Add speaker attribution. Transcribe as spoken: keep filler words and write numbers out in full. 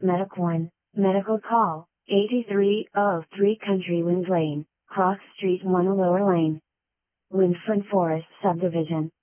Speaker 1: Medic one, medical call, eighty-three oh three Countrywinds Lane, Cross Street one Lower Lane. Windfern Forest Subdivision.